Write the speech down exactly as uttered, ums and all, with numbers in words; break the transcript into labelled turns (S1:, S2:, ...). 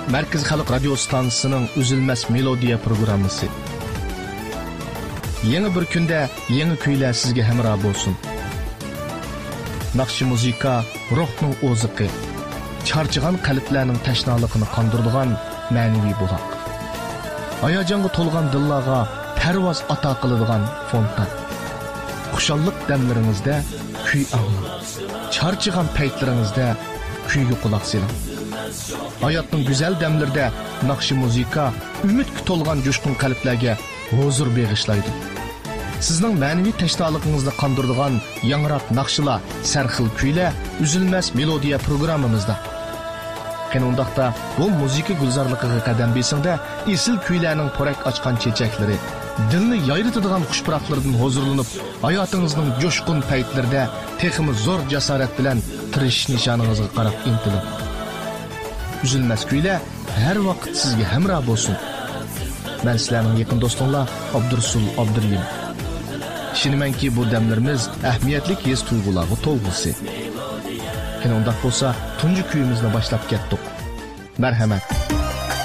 S1: Merkez Halk Radyo Stansiyasının Üzülmez Melodiya programması. Yeni bir günde yeni kuylar sizge hemrah olsun. Nakşi muzika, ruhның oziqi, charchigan qalblarning tashnaligini qondiradigan ma'naviy buloq. Hayajonga to'lgan dillarga parvoz ato qiladigan fontan. Xushalliq damlaringizda kuy anglang. Charchigan paytlaringizda kuyga quloq soling. Hayotning go'zal damlarida naqshi muzika umidga to'lgan jo'shqin qalblarga huzur bag'ishlaydi. Sizning ma'naviy tashnoligingizni qondiradigan yangroq naqshlar, sarxil kuylar Üzülmez Melodiya programmamizda. Qanundaqda bu muzika gulzorligiga qadam besingda esil kuylarning porak ochgan chechaklari, dilni yayritadigan xushpuroqlardan huzurlanib, hayotingizning jo'shqin paytlarida texmi zo'r jasorat bilan tirishish nishoningizga qarab intilib. Üzülmez kuylar har vaqt sizga hamroh bo'lsin. Men sizlarning yaqin do'stinglar Abdursul Abduriyim. Şinimenki bu demlerimiz ehmiyetlik his tuyg'ularga to'lg'isi. Qani undaq bo'lsa, tunji kuyimizni boshlab ketdik. Marhamat.